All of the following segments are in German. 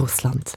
Russland.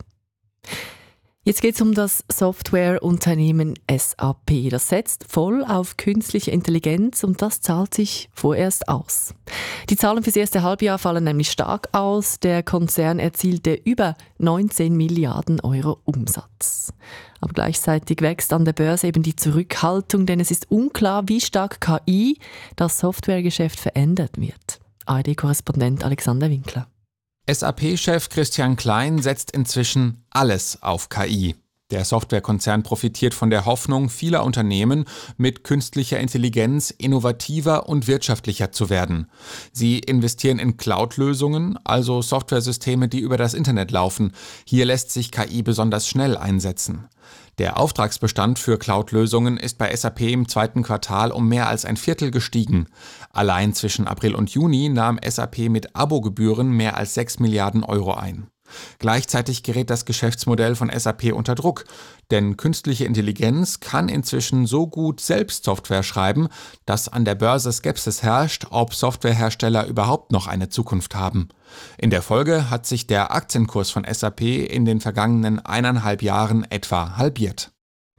Jetzt geht es um das Softwareunternehmen SAP. Das setzt voll auf künstliche Intelligenz und das zahlt sich vorerst aus. Die Zahlen für das erste Halbjahr fallen nämlich stark aus. Der Konzern erzielte über 19 Milliarden Euro Umsatz. Aber gleichzeitig wächst an der Börse eben die Zurückhaltung, denn es ist unklar, wie stark KI das Softwaregeschäft verändern wird. ARD-Korrespondent Alexander Winkler. SAP-Chef Christian Klein setzt inzwischen alles auf KI. Der Softwarekonzern profitiert von der Hoffnung vieler Unternehmen, mit künstlicher Intelligenz innovativer und wirtschaftlicher zu werden. Sie investieren in Cloud-Lösungen, also Softwaresysteme, die über das Internet laufen. Hier lässt sich KI besonders schnell einsetzen. Der Auftragsbestand für Cloud-Lösungen ist bei SAP im zweiten Quartal um mehr als ein Viertel gestiegen. Allein zwischen April und Juni nahm SAP mit Abogebühren mehr als 6 Milliarden Euro ein. Gleichzeitig gerät das Geschäftsmodell von SAP unter Druck, denn künstliche Intelligenz kann inzwischen so gut selbst Software schreiben, dass an der Börse Skepsis herrscht, ob Softwarehersteller überhaupt noch eine Zukunft haben. In der Folge hat sich der Aktienkurs von SAP in den vergangenen 1,5 Jahren etwa halbiert.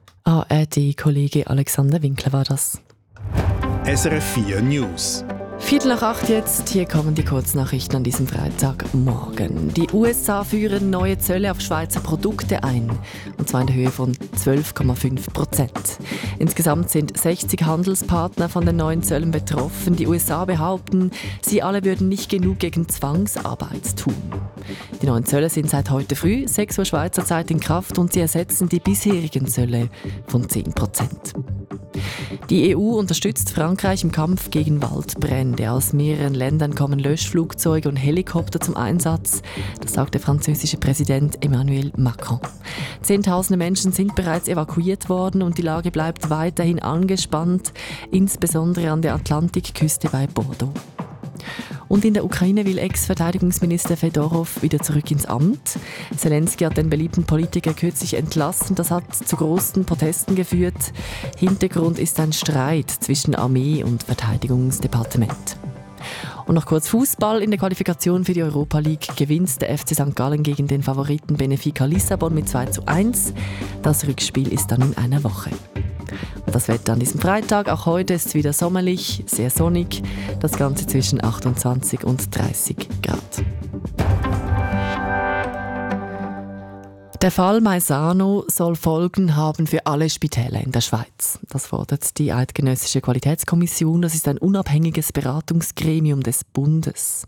ARD-Kollege Alexander Winkler war das. SRF 4 News. 7:45 jetzt, hier kommen die Kurznachrichten an diesem Freitagmorgen. Die USA führen neue Zölle auf Schweizer Produkte ein, und zwar in der Höhe von 12,5%. Insgesamt sind 60 Handelspartner von den neuen Zöllen betroffen. Die USA behaupten, sie alle würden nicht genug gegen Zwangsarbeit tun. Die neuen Zölle sind seit heute früh, 6 Uhr Schweizer Zeit, in Kraft und sie ersetzen die bisherigen Zölle von 10%. Die EU unterstützt Frankreich im Kampf gegen Waldbrände. Aus mehreren Ländern kommen Löschflugzeuge und Helikopter zum Einsatz. Das sagt der französische Präsident Emmanuel Macron. Zehntausende Menschen sind bereits evakuiert worden und die Lage bleibt weiterhin angespannt, insbesondere an der Atlantikküste bei Bordeaux. Und in der Ukraine will Ex-Verteidigungsminister Fedorov wieder zurück ins Amt. Zelensky hat den beliebten Politiker kürzlich entlassen. Das hat zu großen Protesten geführt. Hintergrund ist ein Streit zwischen Armee und Verteidigungsdepartement. Und noch kurz Fußball. In der Qualifikation für die Europa League gewinnt der FC St. Gallen gegen den Favoriten Benfica Lissabon mit 2:1. Das Rückspiel ist dann in einer Woche. Das Wetter an diesem Freitag, auch heute ist es wieder sommerlich, sehr sonnig, das Ganze zwischen 28 und 30 Grad. Der Fall Maisano soll Folgen haben für alle Spitäler in der Schweiz. Das fordert die Eidgenössische Qualitätskommission. Das ist ein unabhängiges Beratungsgremium des Bundes.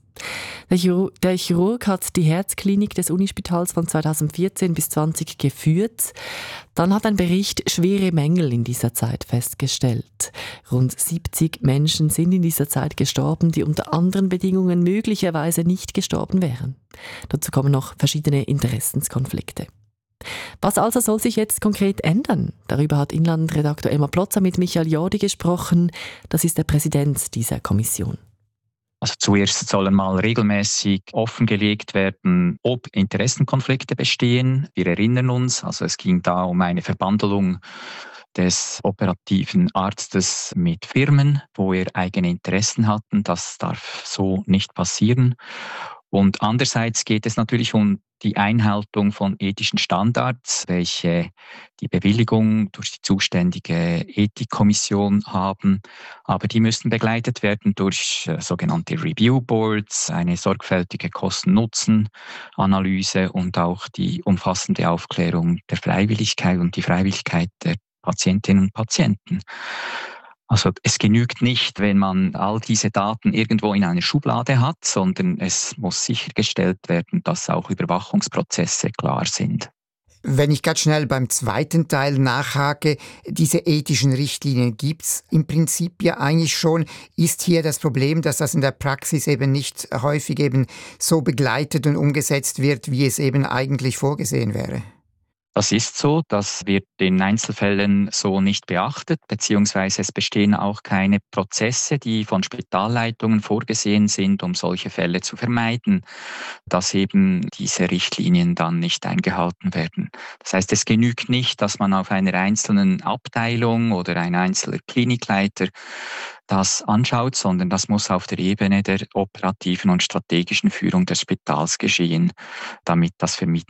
Der Chirurg hat die Herzklinik des Unispitals von 2014 bis 2020 geführt. Dann hat ein Bericht schwere Mängel in dieser Zeit festgestellt. Rund 70 Menschen sind in dieser Zeit gestorben, die unter anderen Bedingungen möglicherweise nicht gestorben wären. Dazu kommen noch verschiedene Interessenskonflikte. Was also soll sich jetzt konkret ändern? Darüber hat Inlandredaktor Elmar Plotzer mit Michael Jordi gesprochen. Das ist der Präsident dieser Kommission. Also zuerst sollen mal regelmäßig offengelegt werden, ob Interessenkonflikte bestehen. Wir erinnern uns, also es ging da um eine Verbandelung des operativen Arztes mit Firmen, wo er eigene Interessen hatten. Das darf so nicht passieren. Und andererseits geht es natürlich um die Einhaltung von ethischen Standards, welche die Bewilligung durch die zuständige Ethikkommission haben. Aber die müssen begleitet werden durch sogenannte Review Boards, eine sorgfältige Kosten-Nutzen-Analyse und auch die umfassende Aufklärung der Freiwilligkeit und die Freiwilligkeit der Patientinnen und Patienten. Also es genügt nicht, wenn man all diese Daten irgendwo in einer Schublade hat, sondern es muss sichergestellt werden, dass auch Überwachungsprozesse klar sind. Wenn ich ganz schnell beim zweiten Teil nachhake, diese ethischen Richtlinien gibt's im Prinzip ja eigentlich schon. Ist hier das Problem, dass das in der Praxis eben nicht häufig eben so begleitet und umgesetzt wird, wie es eben eigentlich vorgesehen wäre? Das ist so, das wird in Einzelfällen so nicht beachtet, beziehungsweise es bestehen auch keine Prozesse, die von Spitalleitungen vorgesehen sind, um solche Fälle zu vermeiden, dass eben diese Richtlinien dann nicht eingehalten werden. Das heißt, es genügt nicht, dass man auf einer einzelnen Abteilung oder ein einzelner Klinikleiter das anschaut, sondern das muss auf der Ebene der operativen und strategischen Führung des Spitals geschehen, damit das vermieden